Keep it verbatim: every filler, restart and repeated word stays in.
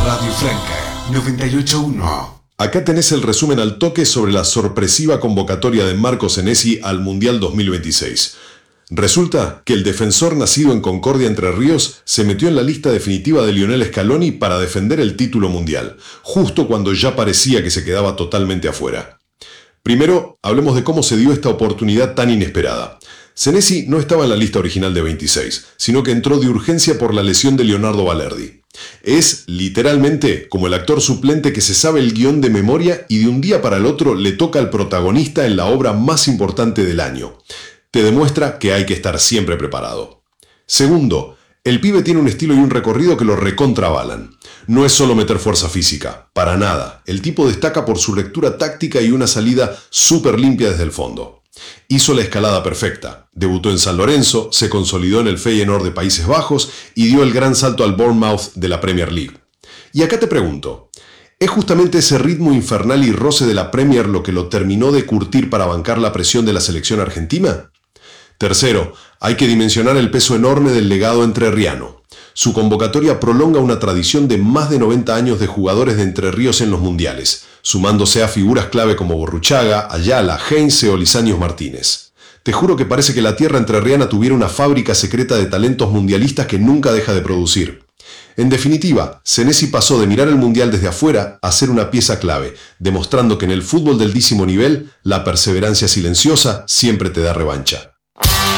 Radio Franca noventa y ocho punto uno. Acá tenés el resumen al toque sobre la sorpresiva convocatoria de Marco Senesi al Mundial dos mil veintiséis. Resulta que el defensor nacido en Concordia, Entre Ríos, se metió en la lista definitiva de Lionel Scaloni para defender el título mundial, justo cuando ya parecía que se quedaba totalmente afuera. Primero, hablemos de cómo se dio esta oportunidad tan inesperada. Senesi no estaba en la lista original de veintiséis, sino que entró de urgencia por la lesión de Leonardo Balerdi. Es, literalmente, como el actor suplente que se sabe el guión de memoria y de un día para el otro le toca al protagonista en la obra más importante del año. Te demuestra que hay que estar siempre preparado. Segundo, el pibe tiene un estilo y un recorrido que lo recontravalan. No es solo meter fuerza física, para nada. El tipo destaca por su lectura táctica y una salida súper limpia desde el fondo. Hizo la escalada perfecta, debutó en San Lorenzo, se consolidó en el Feyenoord de Países Bajos y dio el gran salto al Bournemouth de la Premier League. Y acá te pregunto, ¿es justamente ese ritmo infernal y roce de la Premier lo que lo terminó de curtir para bancar la presión de la selección argentina? Tercero, hay que dimensionar el peso enorme del legado entrerriano. Su convocatoria prolonga una tradición de más de noventa años de jugadores de Entre Ríos en los mundiales, sumándose a figuras clave como Borruchaga, Ayala, Heinze o Lisanios Martínez. Te juro que parece que la tierra entrerriana tuviera una fábrica secreta de talentos mundialistas que nunca deja de producir. En definitiva, Senesi pasó de mirar el mundial desde afuera a ser una pieza clave, demostrando que en el fútbol del décimo nivel, la perseverancia silenciosa siempre te da revancha.